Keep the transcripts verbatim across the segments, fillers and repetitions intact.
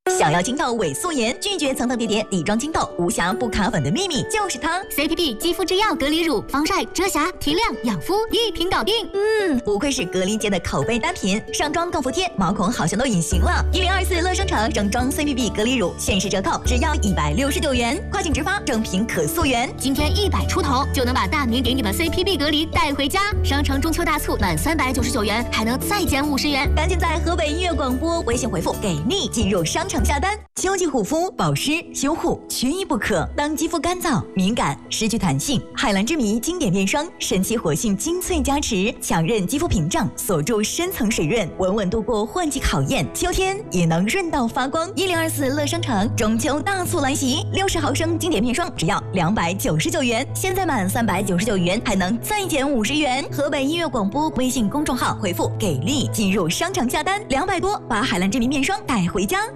想要清透伪素颜，拒绝层层叠叠底妆清透，无瑕不卡粉的秘密就是它 ！C P B 肌肤之钥隔离乳，防晒、遮瑕、提亮、养肤，一瓶搞定。 嗯，不愧是隔离界的口碑单品，上妆更服帖，毛孔好像都隐形了。一零二四乐商城整装 C P B 隔离乳限时折扣，只要一百六十九元，跨境直发，正品可溯源。 今天一百出头就能把大明给你的 C P B 隔离带回家。商城中秋大促满三百九十九元还能再减五十元， 赶紧在河北音乐广播微信回复给力进入商城下单。秋季护肤保湿修护缺一不可。当肌肤干燥敏感失去弹性，海蓝之谜经典面霜神奇活性精粹加持，强韧肌肤屏障，锁住深层水润，稳稳度过换季考验，秋天也能润到发光。一零二四乐商城中秋大促来袭，六十毫升经典面霜只要两百九十九元，现在满三百九十九元还能再减五十元。河北音乐广播微信公众号回复给力进入商城下单，两百多把海蓝之谜面霜带回家。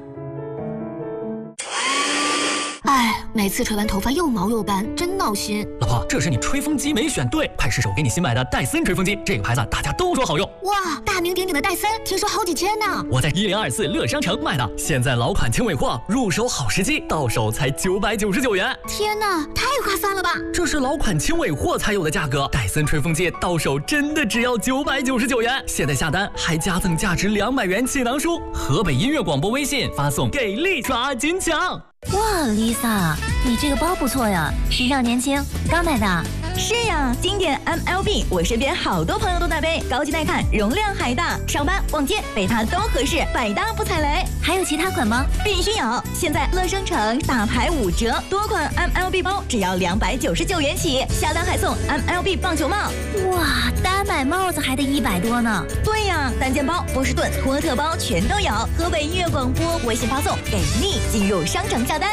哎，每次吹完头发又毛又干，真闹心。 老婆，这是你吹风机没选对，快试手给你新买的戴森吹风机，这个牌子大家都说好用。 哇，大名鼎鼎的戴森，听说好几千呢。 我在一零二四乐商城买的，现在老款轻尾货，入手好时机，到手才九百九十九元。 天哪，太划算了吧！ 这是老款轻尾货才有的价格，戴森吹风机到手真的只要九百九十九元。现在下单还加赠价值两百元气囊书。河北音乐广播微信发送给力抓紧抢。 哇 ，Lisa， 你这个包不错呀，时尚年轻，刚买的。 是呀，经典 M L B， 我身边好多朋友都在背，高级耐看，容量还大，上班逛街背它都合适，百搭不踩雷。 还有其他款吗？ 必须有！现在乐商城大牌五折，多款 M L B 包只要两百九十九元起，下单还送 M L B 棒球帽。 哇，单买帽子还得一百多呢。 对呀，单肩包、波士顿、托特包全都有。河北音乐广播微信发送给力进入商城下单。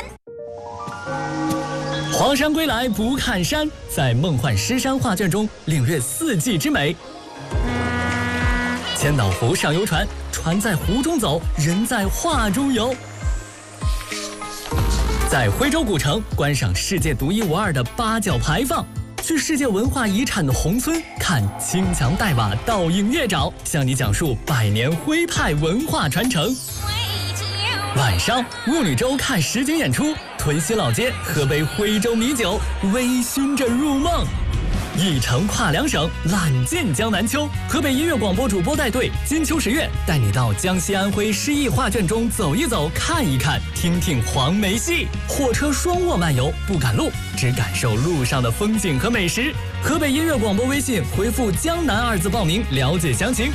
黄山归来不看山，在梦幻诗山画卷中领略四季之美。千岛湖上游船，船在湖中走，人在画中游。在徽州古城观赏世界独一无二的八角牌坊，去世界文化遗产的宏村看青墙黛瓦倒映月沼，向你讲述百年徽派文化传承。晚上雾女洲看实景演出，屯溪老街喝杯徽州米酒，微醺着入梦。一程跨两省，揽尽江南秋。河北音乐广播主播带队，金秋十月带你到江西安徽诗意画卷中走一走，看一看，听听黄梅戏。火车双卧漫游，不赶路，只感受路上的风景和美食。河北音乐广播微信回复江南二字报名，了解详情。